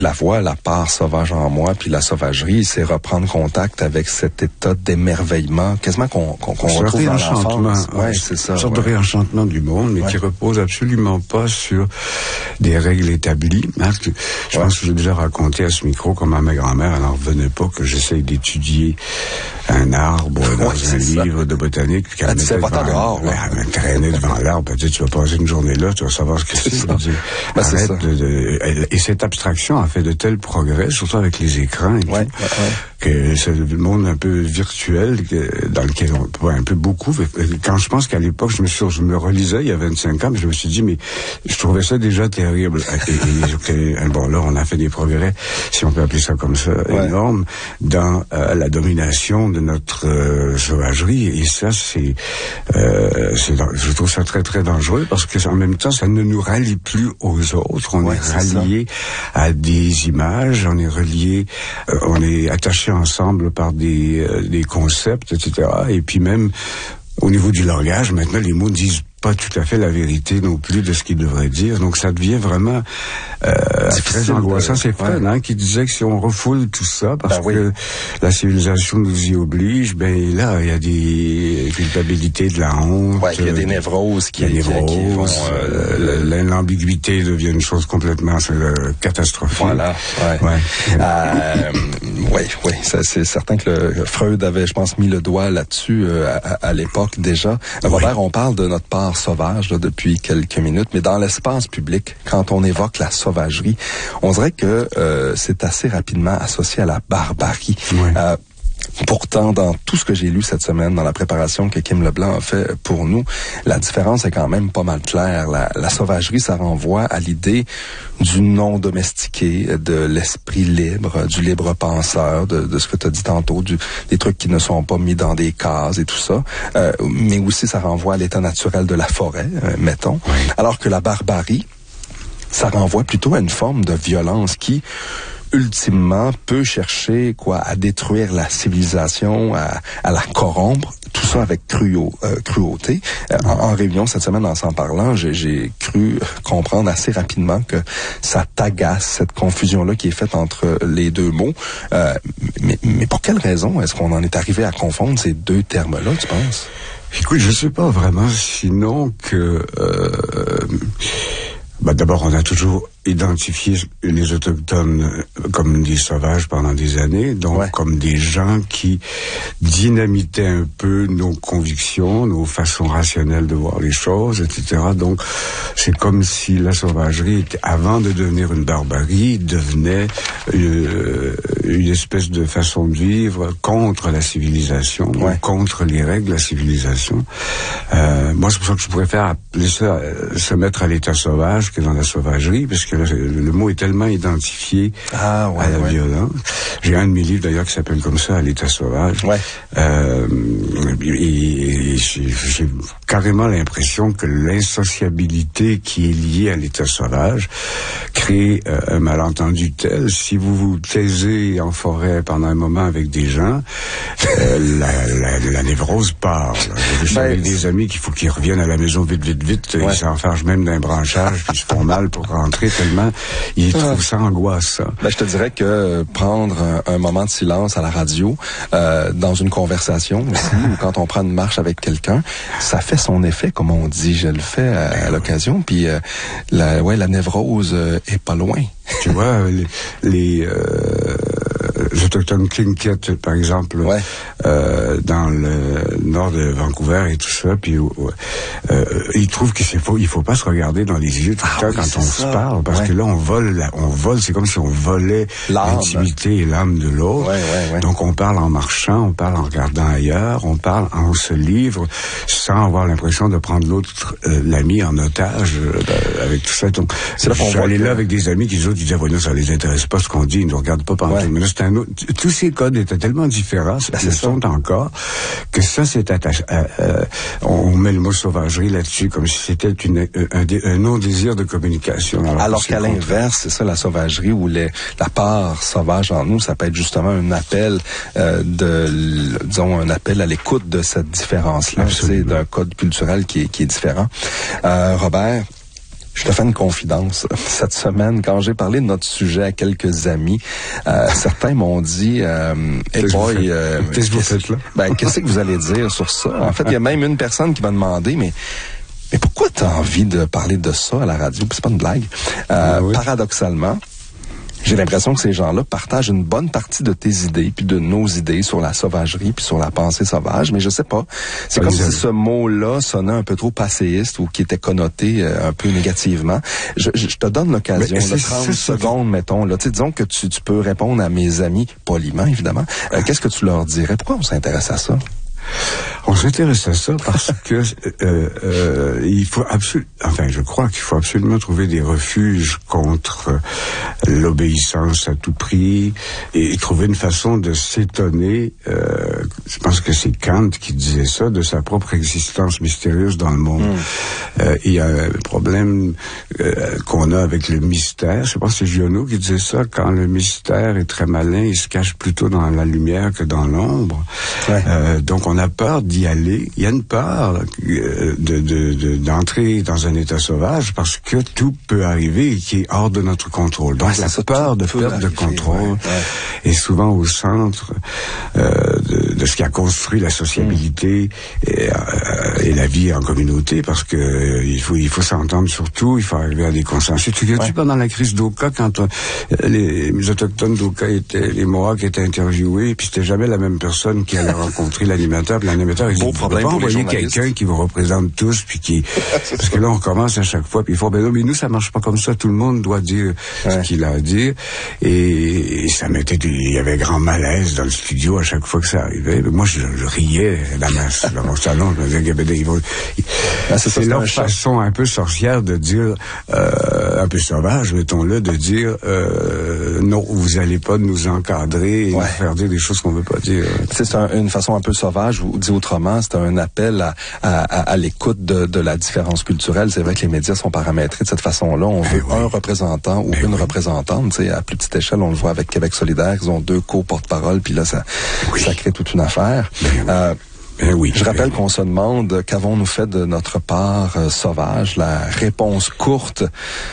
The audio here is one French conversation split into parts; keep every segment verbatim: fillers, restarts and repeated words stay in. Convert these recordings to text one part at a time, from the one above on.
la voix, la part sauvage en moi, puis la sauvagerie, c'est reprendre contact avec cet état d'émerveillement, quasiment qu'on, qu'on, qu'on retrouve dans l'enfance. Ouais, c'est ça. Une sorte ouais. de réenchantement du monde, mais ouais. qui repose absolument pas sur des règles établies. Hein, je ouais. pense que j'ai déjà raconté à ce micro comment ma grand-mère, elle n'en revenait pas que j'essaye d'étudier un arbre dans ouais, un livre ça. de botanique. Puis elle disait pas dehors. Ouais, elle me traînait devant l'arbre. Elle dit, tu vas passer une journée là, tu vas savoir ce que c'est. c'est. Dit, ben, arrête c'est de, de, et cette abstraction a fait de tels progrès, surtout avec les écrans et ouais, tout, ouais, ouais. que c'est le monde un peu virtuel que, dans lequel on peut un peu beaucoup. Quand je pense qu'à l'époque, je me suis, je me relisais il y a vingt-cinq ans, mais je me suis dit, mais je trouvais ça déjà terrible. Et, et, et bon, là, on a fait des progrès, si on peut appeler ça comme ça, ouais. énormes, dans euh, la domination de notre euh, sauvagerie. Et ça, c'est, euh, c'est, je trouve ça très, très dangereux parce que en même temps, ça ne nous rallie plus aux autres. On ouais, est rallié à des images, on est relié, euh, on est attaché ensemble par des, euh, des concepts, et cetera. Et puis même, au niveau du langage, maintenant, les mots disent pas tout à fait la vérité non plus de ce qu'ils devraient dire. Donc, ça devient vraiment euh, très angoissant. C'est Freud, ouais. hein, qui disait que si on refoule tout ça, parce ben, que oui. la civilisation nous y oblige, ben là, il y a des culpabilités, de la honte. Ouais, il y a des névroses qui, des névroses, qui vont... Euh, euh, l'ambiguïté devient une chose complètement euh, catastrophique. Voilà, ouais. ouais. euh, oui, oui, ça, c'est certain que le, Freud avait, je pense, mis le doigt là-dessus euh, à, à l'époque déjà. Oui. Robert, on parle de notre part sauvage là, depuis quelques minutes, mais dans l'espace public, quand on évoque la sauvagerie, on dirait que euh, c'est assez rapidement associé à la barbarie. Oui. Euh, Pourtant, dans tout ce que j'ai lu cette semaine, dans la préparation que Kim Leblanc a fait pour nous, la différence est quand même pas mal claire. La, la sauvagerie, ça renvoie à l'idée du non domestiqué, de l'esprit libre, du libre penseur, de, de ce que tu as dit tantôt, du, des trucs qui ne sont pas mis dans des cases et tout ça. Euh, mais aussi, ça renvoie à l'état naturel de la forêt, euh, mettons. Oui. Alors que la barbarie, ça renvoie plutôt à une forme de violence qui... ultimement, peut chercher quoi à détruire la civilisation, à, à la corrompre, tout ça avec cruau, euh, cruauté. Euh, en, en réunion cette semaine, en s'en parlant, j'ai, j'ai cru comprendre assez rapidement que ça t'agace, cette confusion-là qui est faite entre les deux mots. Euh, mais, mais pour quelle raison est-ce qu'on en est arrivé à confondre ces deux termes-là, tu penses? Écoute, je sais pas vraiment, sinon que... Euh, bah d'abord, on a toujours identifié les Autochtones comme des sauvages pendant des années, donc ouais. comme des gens qui dynamitaient un peu nos convictions, nos façons rationnelles de voir les choses, et cetera. Donc, c'est comme si la sauvagerie, avant de devenir une barbarie, devenait une, une espèce de façon de vivre contre la civilisation, ouais. contre les règles de la civilisation. Euh, moi, c'est pour ça que je préfère appeler ça, se mettre à l'état sauvage que dans la sauvagerie, parce que Le, le mot est tellement identifié ah, ouais, à la ouais. violence. J'ai un de mes livres d'ailleurs qui s'appelle comme ça, à l'état sauvage. Ouais. Euh, et, et j'ai, j'ai carrément l'impression que l'insociabilité qui est liée à l'état sauvage crée euh, un malentendu tel. Si vous vous taisez en forêt pendant un moment avec des gens, euh, la, la, la névrose part. J'ai ben, avec des amis qu'il faut qu'ils reviennent à la maison vite, vite, vite. Ouais. Ils s'enfargent même d'un branchage, puis ils se font mal pour rentrer tellement ils trouvent ah. ça angoissant. Ben, je te dirais que prendre un, un moment de silence à la radio, euh, dans une conversation aussi, ou quand on prend une marche avec quelqu'un, ça fait son effet, comme on dit. Je le fais à, à l'occasion, puis euh, la, ouais, la névrose euh, est pas loin. Tu vois, les... les euh... les Autochtones Tlingit, par exemple, ouais. euh, dans le nord de Vancouver et tout ça, puis euh, ils trouvent qu'il faut, il faut pas se regarder dans les yeux tout le ah, temps oui, quand on ça. se parle, parce ouais. que là on vole, on vole, c'est comme si on volait l'âme. l'intimité et l'âme de l'autre. Ouais, ouais, ouais. Donc on parle en marchant, on parle en regardant ailleurs, on parle, on se livre sans avoir l'impression de prendre l'autre, euh, l'ami en otage euh, avec tout ça. Donc c'est là qu'on voit aller que... là avec des amis qui autres, ils disaient, voilà, ça les intéresse pas ce qu'on dit, ils nous regardent pas pendant. Ouais. Mais là, c'est un autre. Tous ces codes étaient tellement différents, ben, ils sont encore, que ça, c'est attaché. Euh, euh, on met le mot sauvagerie là-dessus comme si c'était une, un, un non-désir de communication. Alors, alors qu'à l'inverse, c'est ça la sauvagerie, où les, la part sauvage en nous, ça peut être justement un appel euh, de, disons, un appel à l'écoute de cette différence-là, c'est d'un code culturel qui est, qui est différent. Euh, Robert, Je te fais une confidence. Cette semaine, quand j'ai parlé de notre sujet à quelques amis, euh, certains m'ont dit euh, hey boy, euh, qu'est-ce que vous faites là? Ben, qu'est-ce que vous allez dire sur ça? En fait, il y a même une personne qui m'a demandé, mais mais pourquoi tu as envie de parler de ça à la radio? C'est pas une blague. Euh, ah oui. Paradoxalement, j'ai l'impression que ces gens-là partagent une bonne partie de tes idées, puis de nos idées sur la sauvagerie, puis sur la pensée sauvage, mais je sais pas. C'est ah, comme si ce mot-là sonnait un peu trop passéiste ou qui était connoté euh, un peu négativement. Je, je, je te donne l'occasion de trente secondes, mettons. Là. Tu sais, disons que tu, tu peux répondre à mes amis, poliment évidemment. Euh, qu'est-ce que tu leur dirais? Pourquoi on s'intéresse à ça? On s'intéresse à ça parce que euh, euh, il faut absolument, enfin, je crois qu'il faut absolument trouver des refuges contre l'obéissance à tout prix et, et trouver une façon de s'étonner. Euh, je pense que c'est Kant qui disait ça, de sa propre existence mystérieuse dans le monde. Mm. Euh, il y a un problème euh, qu'on a avec le mystère. Je pense que c'est Giono qui disait ça. Quand le mystère est très malin, il se cache plutôt dans la lumière que dans l'ombre. Ouais. Euh, donc on a peur d'y aller. Il y a une peur euh, de, de, de, d'entrer dans un état sauvage parce que tout peut arriver et qui est hors de notre contrôle. Donc ouais, la ça, peur de perte de contrôle ouais, ouais. est souvent au centre euh, de, de ce qui a construit la sociabilité mmh. et, euh, et la vie en communauté parce que euh, il faut il faut s'entendre sur tout, il faut arriver à des consensus. Tu sais, pendant la crise d'Oka, quand euh, les, les autochtones d'Oka étaient, les Mohawks étaient interviewés, puis c'était jamais la même personne qui allait rencontrer l'animateur. L'animateur, il dit, on va envoyer quelqu'un qui vous représente tous, puis qui, parce que là, on commence à chaque fois, puis il faut, ben non, mais nous, ça marche pas comme ça. Tout le monde doit dire ouais. ce qu'il a à dire. Et, et ça mettait du, il y avait grand malaise dans le studio à chaque fois que ça arrivait. Moi, je, je riais la masse dans mon salon. Je me disais, ils vont, ah, c'est, c'est leur façon un peu sorcière de dire, euh, un peu sauvage, mettons-le, de dire, euh, non, vous allez pas nous encadrer et ouais. nous faire dire des choses qu'on veut pas dire. C'est un, une façon un peu sauvage, ou dit autrement, c'est un appel à, à, à, à l'écoute de, de la différence culturelle. C'est vrai que les médias sont paramétrés de cette façon-là. On veut oui. un représentant ou ben une oui. représentante. Tu sais, à plus petite échelle, on le voit avec Québec solidaire. Ils ont deux co-porte-parole, puis là, ça, oui. ça crée toute une affaire. Ben oui. euh, Ben oui, je rappelle ben qu'on se demande qu'avons-nous fait de notre part euh, sauvage. La réponse courte,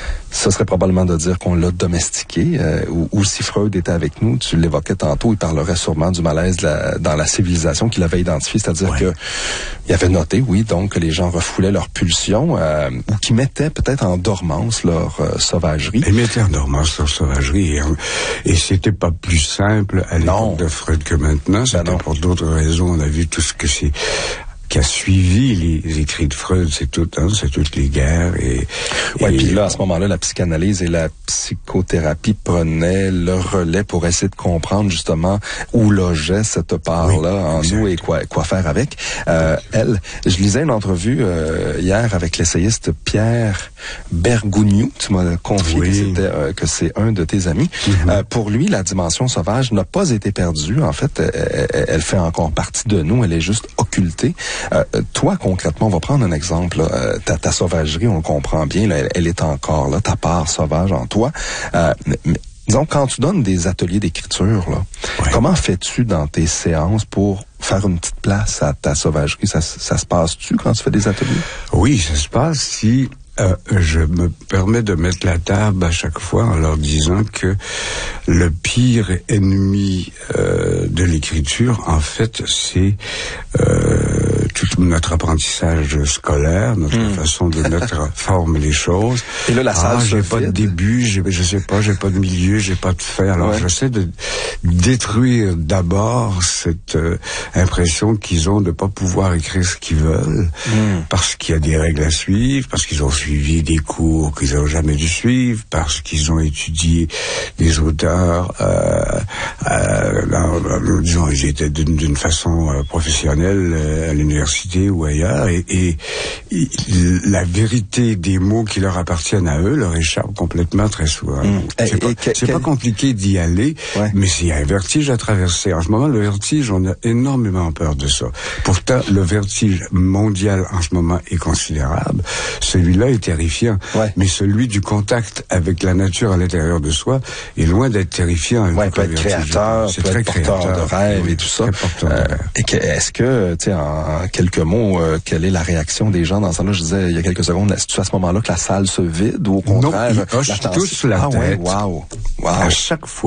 ce serait probablement de dire qu'on l'a domestiqué. Euh, ou, ou si Freud était avec nous, tu l'évoquais tantôt, il parlerait sûrement du malaise de la, dans la civilisation qu'il avait identifié, c'est-à-dire ouais. que il avait noté, oui, donc que les gens refoulaient leurs pulsions euh, ou qui mettaient peut-être en dormance leur euh, sauvagerie. Ils mettaient en dormance leur sauvagerie et, et c'était pas plus simple à l'époque non. de Freud que maintenant. C'était ben pour d'autres raisons. On a vu tout ce que c'est qui a suivi les, les écrits de Freud, c'est tout, hein, c'est toutes les guerres et. Ouais, puis là, à ce moment-là, la psychanalyse et la psychothérapie prenaient le relais pour essayer de comprendre justement où logeait cette part-là oui, en exact. nous et quoi quoi faire avec. Euh, elle, je lisais une entrevue euh, hier avec l'essayiste Pierre Bergougnou. Tu m'as confié oui. que c'était euh, que c'est un de tes amis. Mm-hmm. Euh, pour lui, la dimension sauvage n'a pas été perdue. En fait, elle, elle, elle fait encore partie de nous. Elle est juste occultée. Euh, toi, concrètement, on va prendre un exemple. Euh, ta, ta sauvagerie, on le comprend bien, là, elle, elle est encore là, ta part sauvage en toi. Euh, mais, disons, quand tu donnes des ateliers d'écriture, là, ouais. comment fais-tu dans tes séances pour faire une petite place à ta sauvagerie? Ça, ça se passe-tu quand tu fais des ateliers? Oui, ça se passe si... Euh, je me permets de mettre la table à chaque fois en leur disant que le pire ennemi euh, de l'écriture, en fait, c'est euh, tout notre apprentissage scolaire, notre mmh. façon de mettre forme les choses. Et là, la salle, ah, j'ai pas de début, j'ai, je sais pas, j'ai pas de milieu, j'ai pas de fin. Alors, ouais. j'essaie de détruire d'abord cette euh, impression qu'ils ont de pas pouvoir écrire ce qu'ils veulent, mmh. parce qu'il y a des règles à suivre, parce qu'ils ont suivi des cours qu'ils n'ont jamais dû suivre, parce qu'ils ont étudié des auteurs, euh, euh, dans, disons, ils étaient d'une, d'une façon euh, professionnelle euh, à l'université ou ailleurs, et, et, et la vérité des mots qui leur appartiennent à eux leur échappe complètement très souvent. Mmh. C'est, et, pas, et que, c'est que... pas compliqué d'y aller, ouais. mais c'est un vertige à traverser. En ce moment, le vertige, on a énormément peur de ça. Pourtant, le vertige mondial en ce moment est considérable. Celui-là est terrifiant, ouais. mais celui du contact avec la nature à l'intérieur de soi est loin d'être terrifiant. Ouais, peut être créateur, c'est peut très être porteur créateur, de rêve oui, et tout ça. Euh, et que, est-ce que, tu sais, en quelques quelques mots, euh, quelle est la réaction des gens dans ça? Là, je disais il y a quelques secondes, est-ce à ce moment-là que la salle se vide ou au contraire? Non, ils hochent tous la ah, tête. Ouais, wow, wow. À chaque fois.